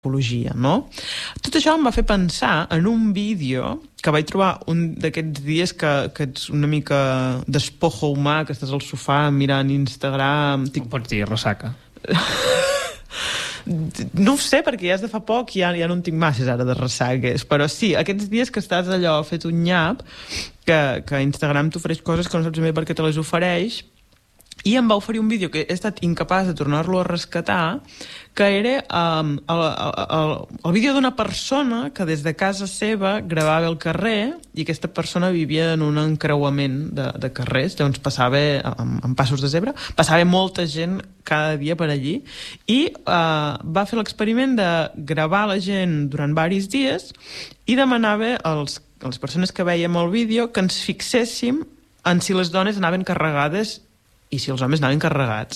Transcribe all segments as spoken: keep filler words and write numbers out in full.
psicologia, no? Tot això em va fer pensar en un vídeo que vaig trobar un d'aquests dies que, que ets una mica despojo humà, que estàs al sofà mirant Instagram... Tic... Pots dir ressaca. No ho sé, perquè ja és de fa poc i ja, ja no en tinc masses ara de ressaques, però sí, aquests dies que estàs allò fet un nyap, que, que Instagram t'ofereix coses que no saps bé per què te les ofereix, i em va oferir un vídeo que he estat incapaç de tornar-lo a rescatar, que era um, el, el, el vídeo d'una persona que des de casa seva gravava el carrer, i aquesta persona vivia en un encreuament de, de carrers, llavors passava amb, amb passos de zebra, passava molta gent cada dia per allí, i uh, va fer l'experiment de gravar la gent durant diversos dies i demanava als, a les persones que veiem el vídeo que ens fixéssim en si les dones anaven carregades i si els homes anaven carregats.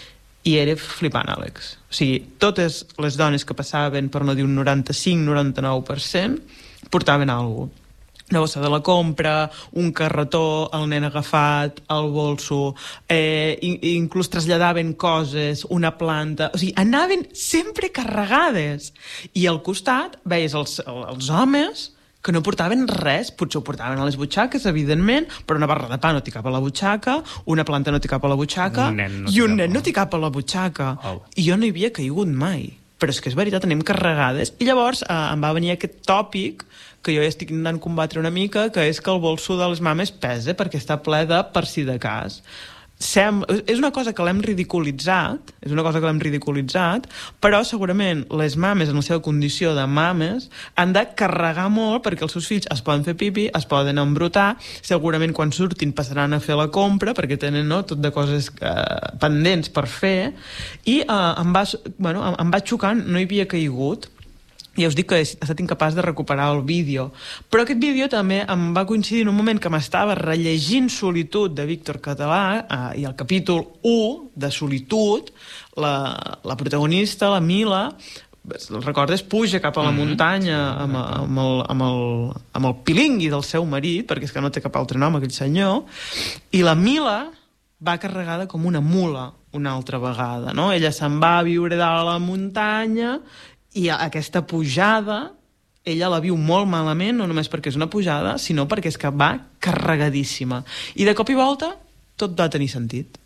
I era flipant, Àlex. O sigui, totes les dones que passaven, per no dir un noranta-cinc noranta-nou per cent, portaven alguna cosa. Una bossa de la compra, un carretó, el nen agafat, el bolso, eh, inclús traslladaven coses, una planta... O sigui, anaven sempre carregades. I al costat veies els, els homes que no portaven res, potser ho portaven a les butxaques, evidentment, però una barra de pa no t'hi cap a la butxaca, una planta no t'hi cap a la butxaca, un nen no i un nen no t'hi cap a la butxaca. Oh. I jo no hi havia caigut mai. Però és que és veritat, anem carregades. I llavors eh, em va venir aquest tòpic que jo ja estic intentant combatre una mica, que és que el bolso de les mames pesa perquè està ple de per si de cas. Sem... És una cosa que l'hem ridiculitzat, és una cosa que l'hem ridiculitzat, però segurament les mames, en la seva condició de mames, han de carregar molt perquè els seus fills es poden fer pipi, es poden embrutar, segurament quan surtin passaran a fer la compra, perquè tenen, no, tot de coses eh, pendents per fer, i eh, em, va, bueno, em va xocar, no hi havia caigut. Ja us dic que he estat incapaç de recuperar el vídeo. Però aquest vídeo també em va coincidir en un moment que m'estava rellegint Solitud de Víctor Català, eh, i el capítol u de Solitud, la, la protagonista, la Mila, recordes, puja cap a la muntanya amb, amb, el, amb, el, amb el pilingui del seu marit, perquè és que no té cap altre nom aquell senyor, i la Mila va carregada com una mula una altra vegada, no? Ella se'n va a viure dalt a la muntanya i aquesta pujada ella la viu molt malament, no només perquè és una pujada, sinó perquè és que va carregadíssima. I de cop i volta tot va tenir sentit.